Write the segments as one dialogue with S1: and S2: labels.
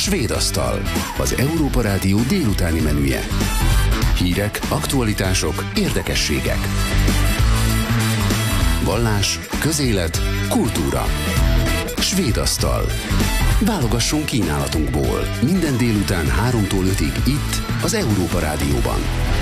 S1: Svédasztal, az Európa Rádió délutáni menüje. Hírek, aktualitások, érdekességek. Vallás, közélet, kultúra. Svédasztal. Válogassunk kínálatunkból. Minden délután 3-tól 5-ig itt, az Európa Rádióban.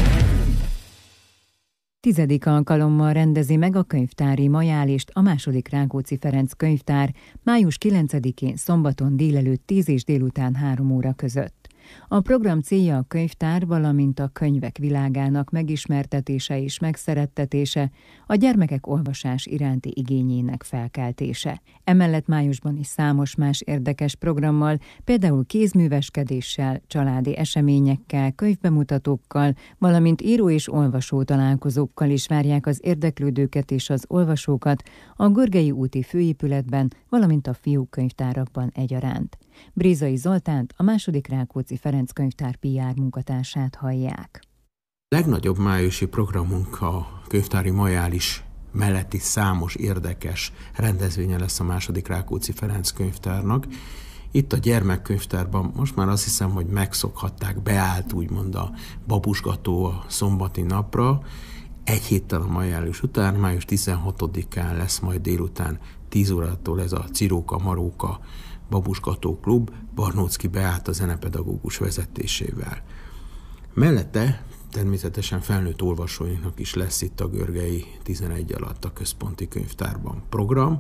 S2: 10. alkalommal rendezi meg a könyvtári majálist a II. Rákóczi Ferenc könyvtár május 9-én szombaton délelőtt 10 és délután 3 óra között. A program célja a könyvtár, valamint a könyvek világának megismertetése és megszerettetése, a gyermekek olvasás iránti igényének felkeltése. Emellett májusban is számos más érdekes programmal, például kézműveskedéssel, családi eseményekkel, könyvbemutatókkal, valamint író és olvasó találkozókkal is várják az érdeklődőket és az olvasókat a Görgei úti főépületben, valamint a fiúkönyvtárakban egyaránt. Brézai Zoltánt, a II. Rákóczi Ferenc könyvtár PR munkatársát hallják.
S3: Legnagyobb májusi programunk a könyvtári majális melletti számos érdekes rendezvénye lesz a II. Rákóczi Ferenc könyvtárnak. Itt a gyermekkönyvtárban most már azt hiszem, hogy megszokhatták, beállt úgymond a babusgató a szombati napra. Egy héttel a majális után, május 16-án lesz majd délután 10 órától ez a Ciróka-Maróka babusgató klub, Barnóczky Beáta zenepedagógus vezetésével. Mellette természetesen felnőtt olvasóinknak is lesz itt a Görgei 11 alatt a központi könyvtárban program.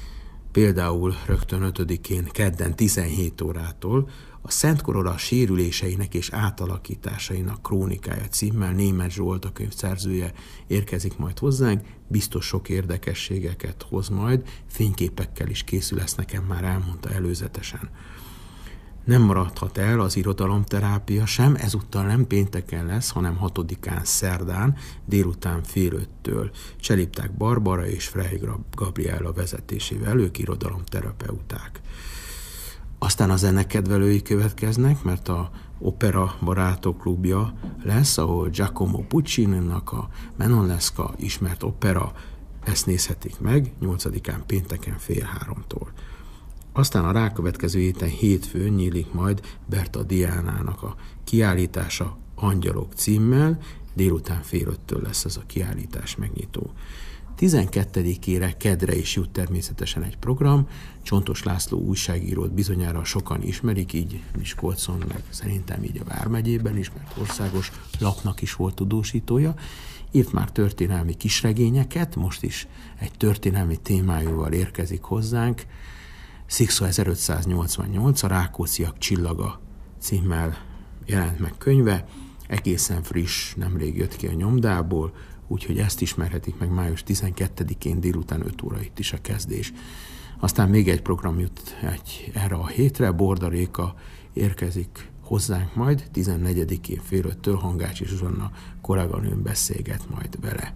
S3: Például rögtön 5-én kedden 17 órától a Szent Korola sérüléseinek és átalakításainak krónikája címmel Németh Zsolt, a könyv szerzője érkezik majd hozzánk, biztos sok érdekességeket hoz majd, fényképekkel is készül, ezt nekem már elmondta előzetesen. Nem maradhat el az irodalomterápia sem, ezúttal nem pénteken lesz, hanem 6-án szerdán, délután fél 5-től. Cselipták Barbara és Frey Gabriella vezetésével, ők irodalomterapeuták. Aztán a zenekedvelői következnek, mert a Opera Barátok klubja lesz, ahol Giacomo Puccininak a Manon Lescaut ismert opera, ezt nézhetik meg 8-án pénteken fél 3-tól. Aztán a rákövetkező héten hétfőn nyílik majd Berta Diánának a kiállítása Angyalok címmel, délután fél 5-től lesz ez a kiállítás megnyitó. 12-ére kedre is jut természetesen egy program, Csontos László újságírót bizonyára sokan ismerik, így Miskolcon, meg szerintem így a Vármegyében is, mert országos lapnak is volt tudósítója. Írt már történelmi kisregényeket, most is egy történelmi témájúval érkezik hozzánk. Szikszó 1588, a Rákócziak csillaga címmel jelent meg könyve, egészen friss, nemrég jött ki a nyomdából, úgyhogy ezt ismerhetik meg május 12-én délután 5 óra itt is a kezdés. Aztán még egy program jut erre a hétre, Borda Réka érkezik hozzánk majd, 14-én fél 5-től Hangácsi Zsuzsanna kolléganőm beszélget majd vele.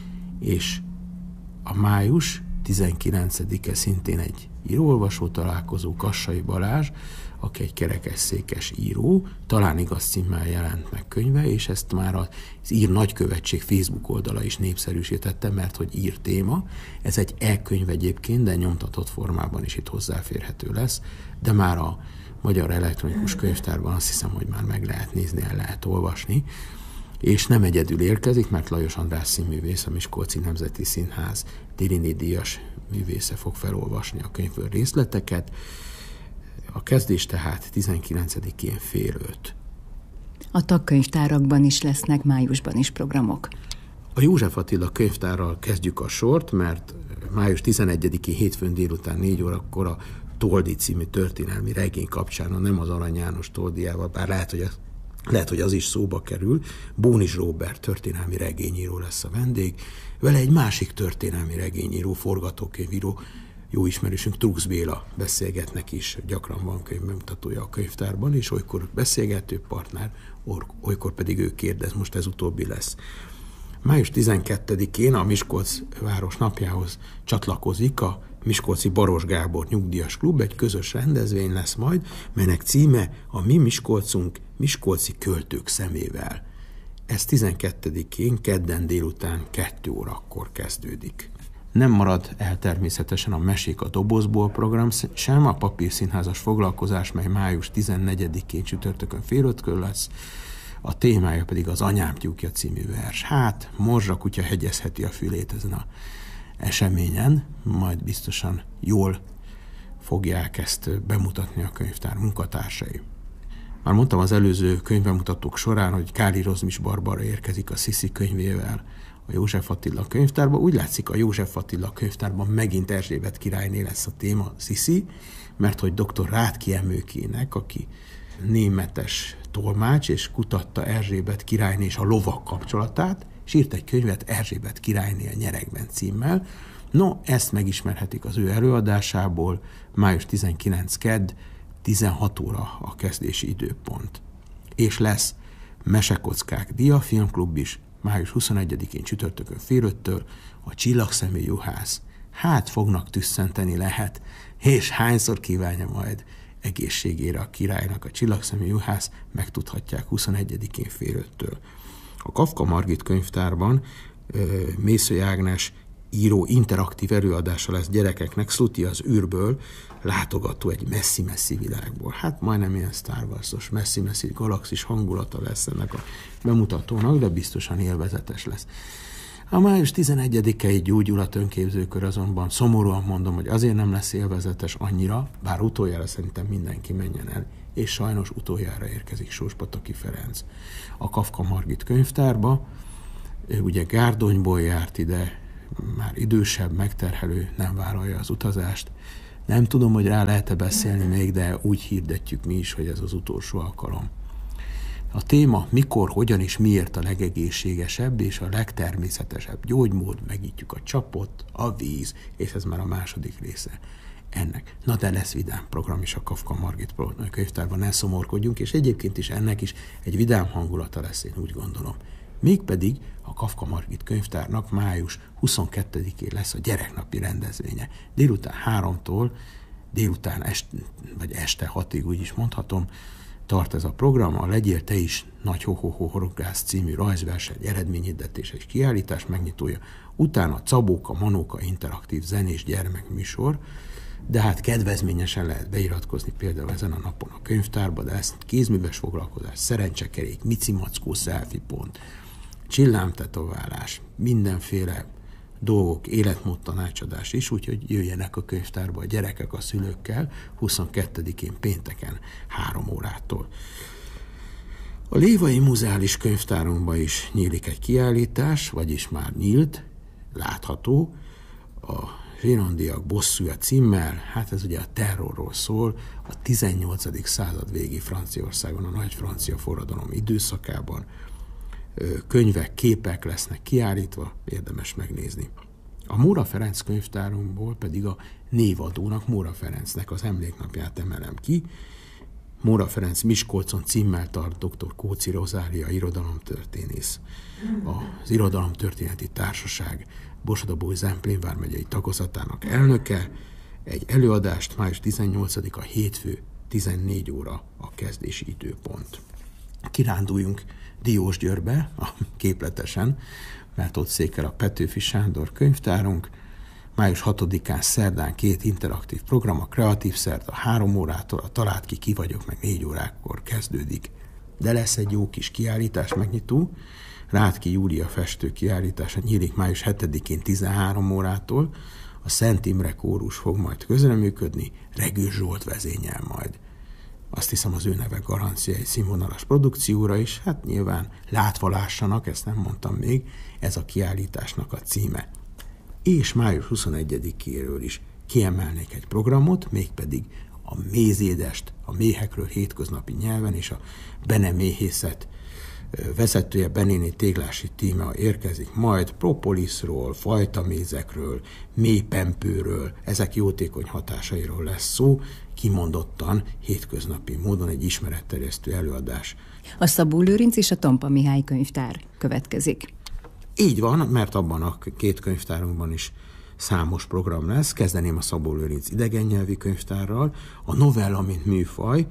S3: És a május 19-e szintén egy íróolvasó találkozó, Kassai Balázs, aki egy kerekesszékes író, Talán igaz címmel jelent meg könyve, és ezt már az Ír Nagykövetség Facebook oldala is népszerűsítette, mert hogy ír téma. Ez egy e-könyv egyébként, de nyomtatott formában is itt hozzáférhető lesz, de már a Magyar Elektronikus Könyvtárban azt hiszem, hogy már meg lehet nézni, el lehet olvasni. És nem egyedül érkezik, mert Lajos András színművész, a Miskolci Nemzeti Színház Déryné díjas művésze fog felolvasni a könyvből részleteket. A kezdés tehát 19-én fél 5.
S2: A tagkönyvtárakban is lesznek májusban is programok.
S3: A József Attila könyvtárral kezdjük a sort, mert május 11-én hétfőn délután 4 órakor a Toldi című történelmi regény kapcsán, nem az Arany János Toldiával, bár lehet, hogy az is szóba kerül, Bónis Róbert történelmi regényíró lesz a vendég, vele egy másik történelmi regényíró, forgatókönyvíró, jó ismerősünk Trux Béla beszélgetnek is, gyakran van könyvbemutatója a könyvtárban, és olykor beszélgető partner, olykor pedig ő kérdez, most ez utóbbi lesz. Május 12-én a Miskolc város napjához csatlakozik a Miskolci Baros Gábor nyugdíjas klub, egy közös rendezvény lesz majd, melynek címe a Mi Miskolcunk miskolci költők szemével. Ez 12-én kedden délután 2 órakor kezdődik. Nem marad el természetesen a Mesék a dobozból program sem, a papírszínházas foglalkozás, mely május 14-én csütörtökön fél 5-kor lesz, a témája pedig az Anyám tyúkja című vers. Hát, morzsa kutya hegyezheti a fülét ezen az eseményen, majd biztosan jól fogják ezt bemutatni a könyvtár munkatársai. Már mondtam az előző könyvbemutatók során, hogy Káli Rozmis Barbara érkezik a Sziszi könyvével a József Attila könyvtárba. Úgy látszik, a József Attila könyvtárban megint Erzsébet királyné lesz a téma, Sziszi, mert hogy dr. Rátki Emőkének, aki németes tolmács, és kutatta Erzsébet királyné és a lovak kapcsolatát, és írt egy könyvet Erzsébet királyné a nyeregben címmel. No, ezt megismerhetik az ő előadásából, május 19 kedd, 16 óra a kezdési időpont. És lesz Mesekockák Diafilmklub is, május 21-én csütörtökön fél 5-től, a Csillagszemű juhász. Hát fognak tüsszenteni lehet, és hányszor kívánja majd egészségére a királynak a Csillagszemű juhász, megtudhatják 21-én fél 5-től. A Kafka Margit könyvtárban Mészöly Ágnes író interaktív előadása lesz gyerekeknek, Szluti az űrből, látogató egy messzi-messzi világból. Hát majdnem ilyen Star Wars-os messzi-messzi galaxis hangulata lesz ennek a bemutatónak, de biztosan élvezetes lesz. A május 11-i Gyógyulat önképzőkör azonban szomorúan mondom, hogy azért nem lesz élvezetes annyira, bár utoljára szerintem mindenki menjen el, és sajnos utoljára érkezik Sóspataki Ferenc a Kafka Margit könyvtárba. Ő ugye Gárdonyból járt ide, már idősebb, megterhelő, nem vállalja az utazást. Nem tudom, hogy rá lehet-e beszélni még, de úgy hirdetjük mi is, hogy ez az utolsó alkalom. A téma mikor, hogyan és miért a legegészségesebb és a legtermészetesebb gyógymód, megítjük a csapot, a víz, és ez már a második része ennek. Na de lesz vidám program is a Kafka Margit könyvtárban, ne szomorkodjunk, és egyébként is ennek is egy vidám hangulata lesz, én úgy gondolom. Mégpedig a Kafka Margit könyvtárnak május 22-én lesz a gyereknapi rendezvénye. Délután 3-tól, este 6-ig, úgy is mondhatom, tart ez a program, a Legyél te is nagy ho-ho-ho-horgász című rajzverseny, eredményhirdetés és kiállítás megnyitója, utána Cabóka Manóka interaktív zenés gyermekműsor, de hát kedvezményesen lehet beiratkozni például ezen a napon a könyvtárba, de ezt kézműves foglalkozás, szerencsekerék, micimackó, selfie pont, csillámtetoválás, mindenféle dolgok, életmód tanácsadás is, úgyhogy jöjjenek a könyvtárba a gyerekek a szülőkkel 22-én pénteken 3 órától. A Lévai Muzeális Könyvtárunkban is nyílik egy kiállítás, vagyis már nyílt, látható, a Zsinondiak bosszúja címmel, hát ez ugye a terrorról szól, a 18. század végi Franciaországon, a nagy francia forradalom időszakában. Könyvek, képek lesznek kiállítva, érdemes megnézni. A Móra Ferenc könyvtárunkból pedig a névadónak, Móra Ferencnek az emléknapját emelem ki. Móra Ferenc Miskolcon címmel tart dr. Kóczi Rozália irodalomtörténész. Az Irodalomtörténeti Társaság Borsod-Abaúj Zemplén vármegyei tagozatának elnöke. Egy előadást május 18-a hétfő 14 óra a kezdési időpont. Kiránduljunk Diósgyőrbe, képletesen, mert ott székel a Petőfi Sándor könyvtárunk. Május 6-án szerdán 2 interaktív program, a Kreatív Szerda 3 órától, a Találd ki vagyok, meg 4 órakor kezdődik. De lesz egy jó kis kiállítás megnyitó, Rátki Júlia festő kiállítása nyílik május 7-én 13 órától, a Szent Imre kórus fog majd közreműködni, Regő Zsolt vezényel majd. Azt hiszem, az ő neve garancia egy színvonalas produkcióra is, hát nyilván látva lássanak, ezt nem mondtam még, ez a kiállításnak a címe. És május 21-éről is kiemelnék egy programot, mégpedig a mézédest, a méhekről hétköznapi nyelven, és a Bene méhészet vezetője Benéné Téglási Tímea érkezik majd, propolisról, fajtamézekről, mélypempőről, ezek jótékony hatásairól lesz szó, kimondottan hétköznapi módon egy ismeretterjesztő előadás.
S2: A Szabó Lőrinc és a Tompa Mihály könyvtár következik.
S3: Így van, mert abban a 2 könyvtárunkban is számos program lesz. Kezdeném a Szabó Lőrinc idegennyelvi könyvtárral. A novella, mint műfaj,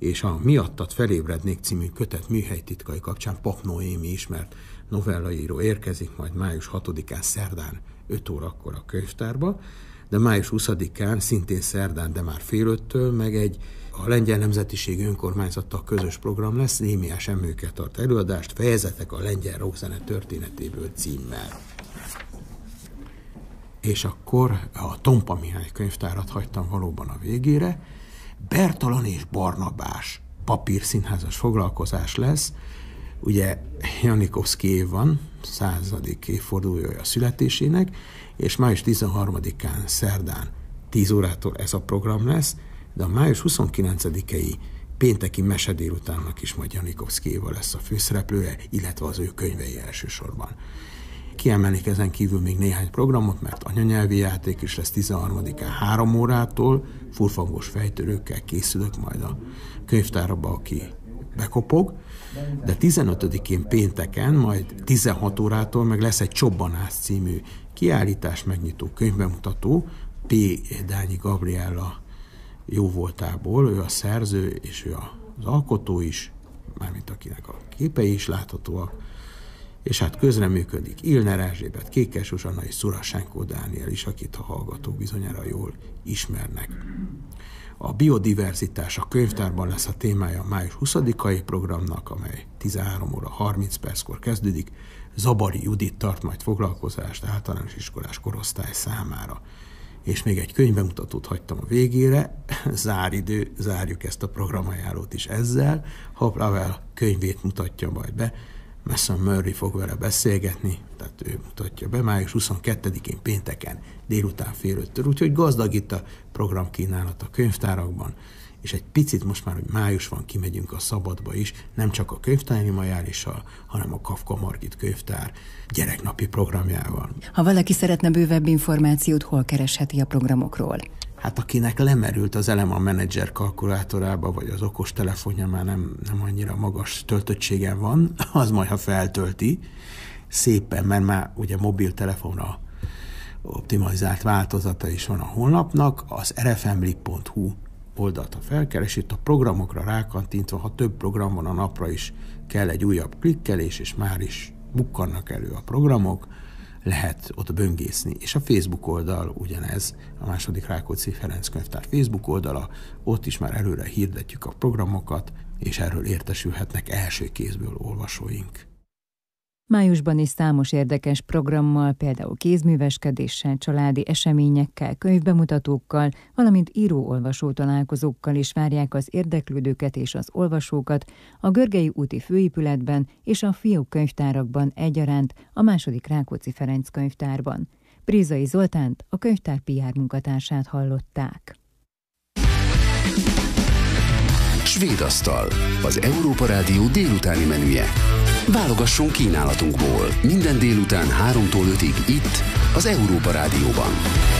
S3: és a Miattad felébrednék című kötet műhelytitkai kapcsán Pap Noémi ismert novellaíró érkezik majd május 6-án szerdán 5 órakor a könyvtárba, de május 20-án szintén szerdán, de már fél 5-től meg a Lengyel Nemzetiségi Önkormányzattal közös program lesz, Némiás Emőke tart előadást, Fejezetek a lengyel rockzene történetéből címmel. És akkor a Tompa Mihály könyvtárat hagytam valóban a végére. Bertalan és Barnabás papírszínházas foglalkozás lesz. Ugye Janikovszky év van, 100. évfordulója a születésének, és május 13-án szerdán 10 órától ez a program lesz, de a május 29-i pénteki mese délutánnak is majd Janikovszky Éva lesz a főszereplője, illetve az ő könyvei elsősorban. Kiemelnék ezen kívül még néhány programot, mert anyanyelvi játék is lesz 13-án 3 órától, furfangos fejtörőkkel készülök majd a könyvtárba, aki bekopog, de 15-én pénteken, majd 16 órától meg lesz egy Csobbanász című kiállítás megnyitó könyvbemutató, P. Dányi Gabriella jóvoltából, ő a szerző, és ő az alkotó is, mármint akinek a képei is láthatóak, és hát közreműködik Illner Erzsébet, Kékes Zsuzsanna és Szurasenko Dániel is, akit a hallgatók bizonyára jól ismernek. A biodiverzitás a könyvtárban lesz a témája a május 20-ai programnak, amely 13 óra 30 perckor kezdődik. Zabari Judit tart majd foglalkozást általános iskolás korosztály számára. És még egy könyvbemutatót hagytam a végére, záridő, zárjuk ezt a programajánlót is ezzel. Hope Ravel könyvét mutatja majd be, Mason Murray fog vele beszélgetni, tehát ő mutatja be május 22-én pénteken délután fél 5-től, úgyhogy gazdag itt a programkínálat a könyvtárakban, és egy picit most már, hogy május van, kimegyünk a szabadba is, nem csak a könyvtári majálissal, hanem a Kafka Margit könyvtár gyereknapi programjával.
S2: Ha valaki szeretne bővebb információt, hol keresheti a programokról?
S3: Hát akinek lemerült az elem a menedzser kalkulátorába, vagy az okostelefonja már nem annyira magas töltöttségen van, az majd, ha feltölti, szépen, mert már ugye mobiltelefonra optimalizált változata is van a honlapnak, az rfmlik.hu oldalt, ha felkeres, itt a programokra rákattintva, ha több program van a napra is, kell egy újabb klikkelés, és már is bukkannak elő a programok, lehet ott böngészni. És a Facebook oldal ugyanez, a II. Rákóczi Ferenc könyvtár Facebook oldala, ott is már előre hirdetjük a programokat, és erről értesülhetnek első kézből olvasóink.
S2: Májusban is számos érdekes programmal, például kézműveskedéssel, családi eseményekkel, könyvbemutatókkal, valamint író-olvasó találkozókkal is várják az érdeklődőket és az olvasókat a Görgei úti főépületben és a fiók könyvtárakban egyaránt a II. Rákóczi Ferenc könyvtárban. Brézai Zoltánt, a könyvtár PR munkatársát hallották.
S1: Svédasztal, az Európa Rádió délutáni menüje. Válogassunk kínálatunkból minden délután 3-tól 5-ig itt, az Európa Rádióban.